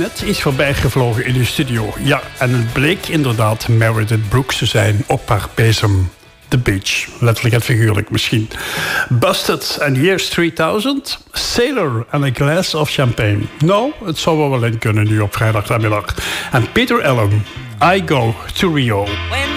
net iets voorbij gevlogen in de studio. Ja, en het bleek inderdaad Meredith Brooks te zijn op haar bezem. The Beach, letterlijk en figuurlijk misschien. Busted and Years 3000, Sailor and a Glass of Champagne. Nou, het zou er wel in kunnen nu op vrijdagmiddag. En Peter Allen, I Go to Rio.